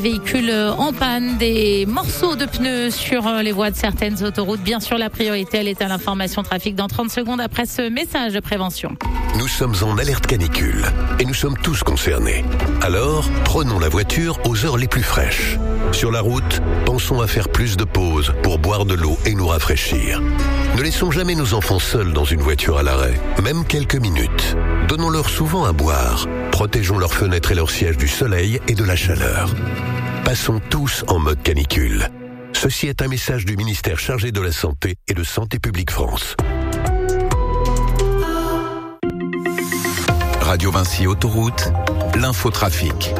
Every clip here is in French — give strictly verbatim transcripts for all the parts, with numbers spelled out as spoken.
Véhicules en panne, des morceaux de pneus sur les voies de certaines autoroutes. Bien sûr, la priorité, elle est à l'information trafic dans trente secondes après ce message de prévention. Nous sommes en alerte canicule et nous sommes tous concernés. Alors, prenons la voiture aux heures les plus fraîches. Sur la route, pensons à faire plus de pauses pour boire de l'eau et nous rafraîchir. Ne laissons jamais nos enfants seuls dans une voiture à l'arrêt, même quelques minutes. Donnons-leur souvent à boire. Protégeons leurs fenêtres et leurs sièges du soleil et de la chaleur. Passons tous en mode canicule. Ceci est un message du ministère chargé de la Santé et de Santé publique France. Radio Vinci Autoroute, l'infotrafic.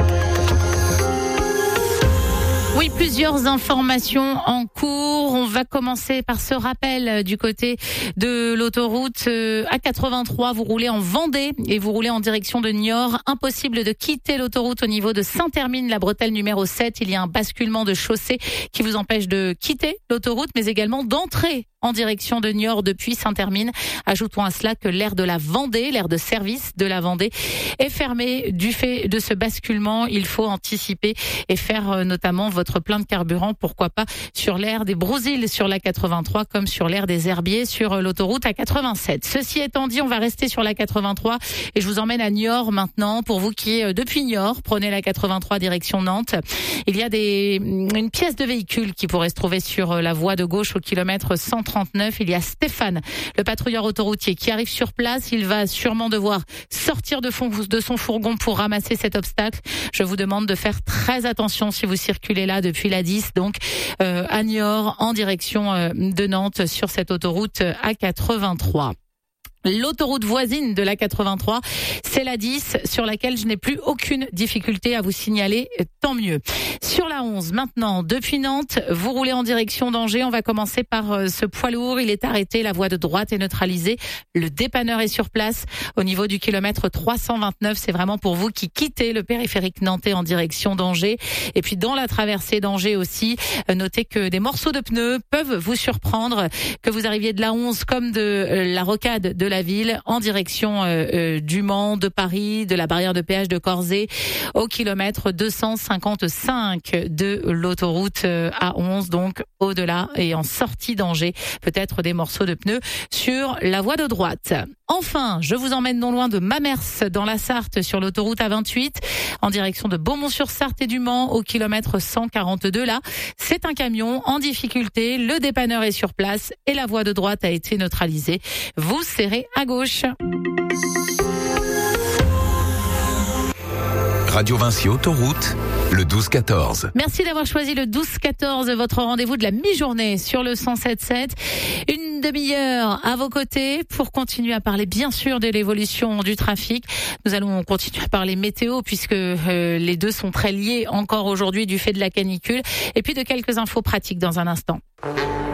Oui, plusieurs informations en cours. On va commencer par ce rappel du côté de l'autoroute A quatre-vingt-trois. Vous roulez en Vendée et vous roulez en direction de Niort. Impossible de quitter l'autoroute au niveau de Saint-Hermine, la bretelle numéro sept. Il y a un basculement de chaussée qui vous empêche de quitter l'autoroute, mais également d'entrer en direction de Niort depuis Saint-Hermine. Ajoutons à cela que l'aire de la Vendée, l'aire de service de la Vendée, est fermée du fait de ce basculement. Il faut anticiper et faire notamment votre plein de carburant, pourquoi pas sur l'aire des Brousilles sur l'A quatre-vingt-trois comme sur l'aire des Herbiers sur l'autoroute A quatre-vingt-sept. Ceci étant dit, on va rester sur l'A quatre-vingt-trois et je vous emmène à Niort maintenant. Pour vous qui, depuis Niort, prenez l'A quatre-vingt-trois direction Nantes, il y a des, une pièce de véhicule qui pourrait se trouver sur la voie de gauche au kilomètre cent trente-neuf. Il y a Stéphane, le patrouilleur autoroutier, qui arrive sur place. Il va sûrement devoir sortir de, fond, de son fourgon pour ramasser cet obstacle. Je vous demande de faire très attention si vous circulez là depuis la dix, donc euh, à Niort, en direction euh, de Nantes, sur cette autoroute A quatre-vingt-trois. L'autoroute voisine de l'A quatre-vingt-trois, c'est la dix, sur laquelle je n'ai plus aucune difficulté à vous signaler, tant mieux. Sur la onze, maintenant, depuis Nantes, vous roulez en direction d'Angers. On va commencer par ce poids lourd. Il est arrêté, la voie de droite est neutralisée. Le dépanneur est sur place au niveau du kilomètre trois cent vingt-neuf. C'est vraiment pour vous qui quittez le périphérique nantais en direction d'Angers. Et puis dans la traversée d'Angers aussi, notez que des morceaux de pneus peuvent vous surprendre, que vous arriviez de la onze comme de la rocade de la ville en direction euh, euh, du Mans, de Paris, de la barrière de péage de Corzé au kilomètre deux cent cinquante-cinq de l'autoroute euh, A onze, donc au-delà et en sortie d'Angers, peut-être des morceaux de pneus sur la voie de droite. Enfin, je vous emmène non loin de Mamers dans la Sarthe sur l'autoroute A vingt-huit en direction de Beaumont-sur-Sarthe et du Mans au kilomètre cent quarante-deux. Là, c'est un camion en difficulté, le dépanneur est sur place et la voie de droite a été neutralisée. Vous serrez à gauche. Radio Vinci Autoroute, le douze quatorze. Merci d'avoir choisi le douze quatorze, votre rendez-vous de la mi-journée sur le cent sept sept. Une demi-heure à vos côtés pour continuer à parler bien sûr de l'évolution du trafic. Nous allons continuer à parler météo puisque euh, les deux sont très liés encore aujourd'hui du fait de la canicule. Et puis de quelques infos pratiques dans un instant.